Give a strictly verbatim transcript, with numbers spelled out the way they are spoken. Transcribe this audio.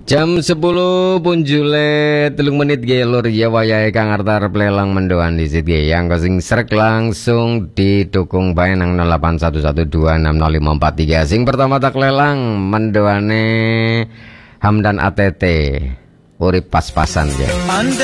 Jam sepuluh punjule telung menit ge lur ya wayahe Kang Artar pelelang mendoan di sini yang sing srek langsung didukung bae nang nol delapan satu satu dua enam nol lima empat tiga. Sing pertama tak lelang mendoane Hamdan A T T urip pas-pasan ya.